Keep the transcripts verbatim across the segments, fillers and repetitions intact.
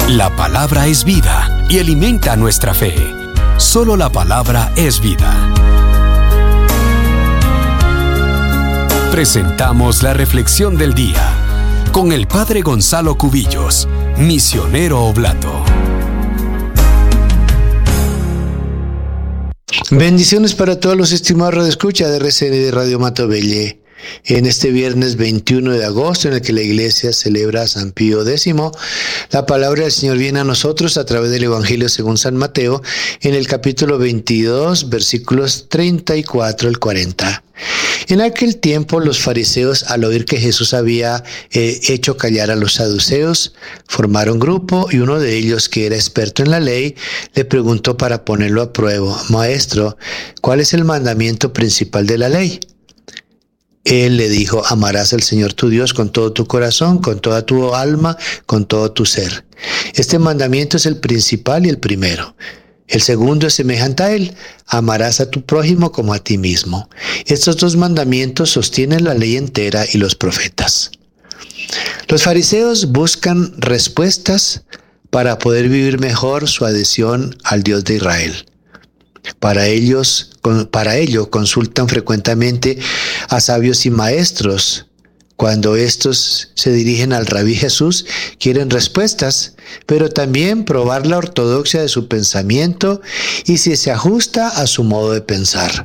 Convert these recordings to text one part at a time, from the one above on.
La palabra es vida y alimenta nuestra fe. Solo la palabra es vida. Presentamos la reflexión del día con el Padre Gonzalo Cubillos, misionero oblato. Bendiciones para todos los estimados radioescuchas de R C N de Radio Matobelle. En este viernes veintiuno de agosto, en el que la Iglesia celebra a San Pío décimo, la palabra del Señor viene a nosotros a través del Evangelio según San Mateo, en el capítulo veintidós, versículos treinta y cuatro al cuarenta. En aquel tiempo los fariseos, al oír que Jesús había eh, hecho callar a los saduceos, formaron grupo, y uno de ellos, que era experto en la ley, le preguntó para ponerlo a prueba: Maestro, ¿cuál es el mandamiento principal de la ley? Él le dijo: amarás al Señor tu Dios con todo tu corazón, con toda tu alma, con todo tu ser. Este mandamiento es el principal y el primero. El segundo es semejante a él: amarás a tu prójimo como a ti mismo. Estos dos mandamientos sostienen la ley entera y los profetas. Los fariseos buscan respuestas para poder vivir mejor su adhesión al Dios de Israel. Para ellos, para ello consultan frecuentemente a sabios y maestros. Cuando estos se dirigen al Rabí Jesús, quieren respuestas, pero también probar la ortodoxia de su pensamiento y si se ajusta a su modo de pensar.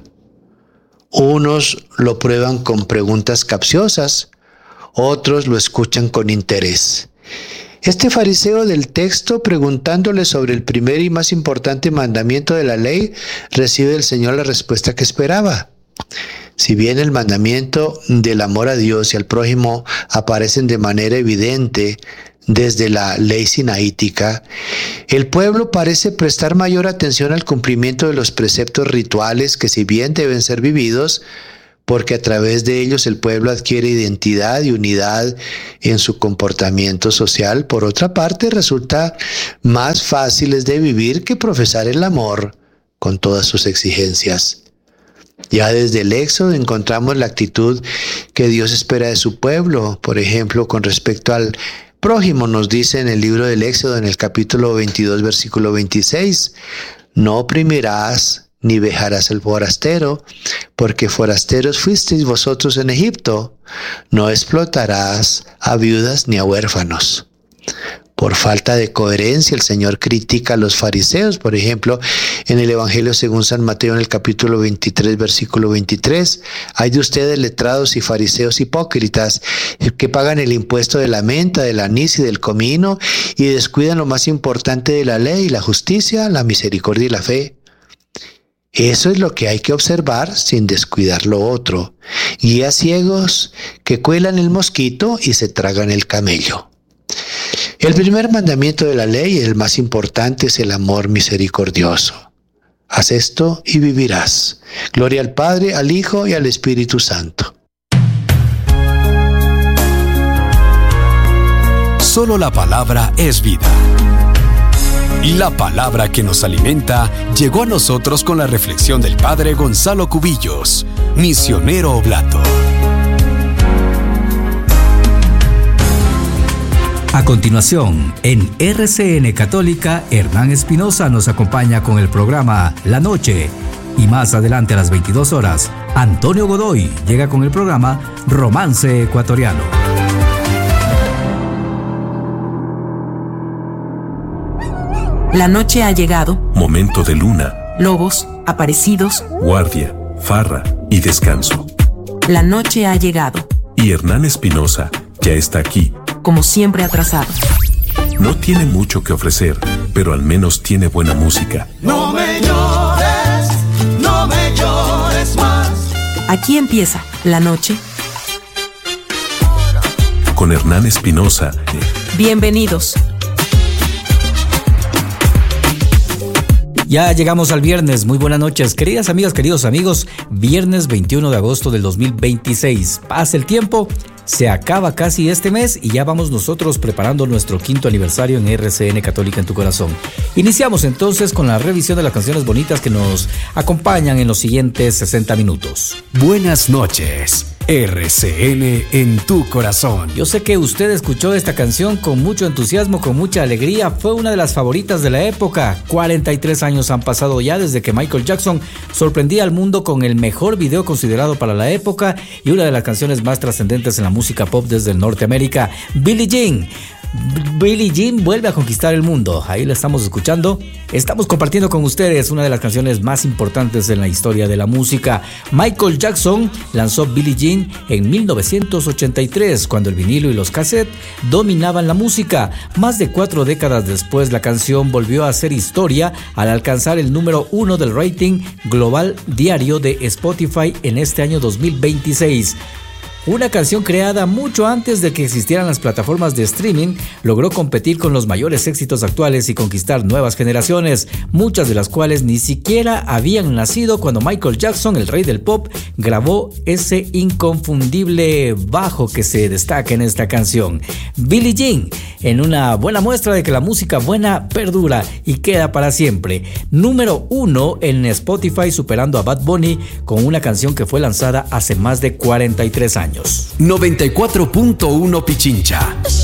Unos lo prueban con preguntas capciosas, otros lo escuchan con interés. Este fariseo del texto, preguntándole sobre el primer y más importante mandamiento de la ley, recibe del Señor la respuesta que esperaba. Si bien el mandamiento del amor a Dios y al prójimo aparecen de manera evidente desde la ley sinaítica, el pueblo parece prestar mayor atención al cumplimiento de los preceptos rituales que, si bien deben ser vividos, porque a través de ellos el pueblo adquiere identidad y unidad en su comportamiento social, por otra parte resulta más fáciles de vivir que profesar el amor con todas sus exigencias. Ya desde el Éxodo encontramos la actitud que Dios espera de su pueblo. Por ejemplo, con respecto al prójimo, nos dice en el libro del Éxodo, en el capítulo veintidós, versículo veintiséis, no oprimirás ni vejarás al forastero, porque forasteros fuisteis vosotros en Egipto. No explotarás a viudas ni a huérfanos. Por falta de coherencia, el Señor critica a los fariseos. Por ejemplo, en el Evangelio según San Mateo, en el capítulo veintitrés, versículo veintitrés, hay de ustedes letrados y fariseos hipócritas, que pagan el impuesto de la menta, del anís y del comino, y descuidan lo más importante de la ley, la justicia, la misericordia y la fe. Eso es lo que hay que observar sin descuidar lo otro. Guías ciegos que cuelan el mosquito y se tragan el camello. El primer mandamiento de la ley, el más importante, es el amor misericordioso. Haz esto y vivirás. Gloria al Padre, al Hijo y al Espíritu Santo. Solo la palabra es vida. La palabra que nos alimenta llegó a nosotros con la reflexión del Padre Gonzalo Cubillos, misionero oblato. A continuación, en R C N Católica, Hernán Espinosa nos acompaña con el programa La Noche. Y más adelante a las veintidós horas, Antonio Godoy llega con el programa Romance Ecuatoriano. La noche ha llegado. Momento de luna. Lobos, aparecidos. Guardia, farra y descanso. La noche ha llegado. Y Hernán Espinosa ya está aquí. Como siempre atrasado. No tiene mucho que ofrecer, pero al menos tiene buena música. No me llores, no me llores más. Aquí empieza La Noche. Con Hernán Espinosa. Bienvenidos. Ya llegamos al viernes. Muy buenas noches, queridas amigas, queridos amigos. Viernes veintiuno de agosto del dos mil veintiséis. Pasa el tiempo, se acaba casi este mes y ya vamos nosotros preparando nuestro quinto aniversario en R C N Católica en tu Corazón. Iniciamos entonces con la revisión de las canciones bonitas que nos acompañan en los siguientes sesenta minutos. Buenas noches. R C N en tu corazón. Yo sé que usted escuchó esta canción con mucho entusiasmo, con mucha alegría. Fue una de las favoritas de la época. cuarenta y tres años han pasado ya desde que Michael Jackson sorprendía al mundo con el mejor video considerado para la época y una de las canciones más trascendentes en la música pop desde el Norteamérica, Billie Jean. Billie Jean vuelve a conquistar el mundo. Ahí la estamos escuchando. Estamos compartiendo con ustedes una de las canciones más importantes en la historia de la música. Michael Jackson lanzó Billie Jean en mil novecientos ochenta y tres, cuando el vinilo y los cassettes dominaban la música. Más de cuatro décadas después, la canción volvió a hacer historia al alcanzar el número uno del rating global diario de Spotify en este año dos mil veintiséis. Una canción creada mucho antes de que existieran las plataformas de streaming, logró competir con los mayores éxitos actuales y conquistar nuevas generaciones, muchas de las cuales ni siquiera habían nacido cuando Michael Jackson, el rey del pop, grabó ese inconfundible bajo que se destaca en esta canción. Billie Jean, en una buena muestra de que la música buena perdura y queda para siempre. Número uno en Spotify, superando a Bad Bunny con una canción que fue lanzada hace más de cuarenta y tres años. noventa y cuatro punto uno Pichincha.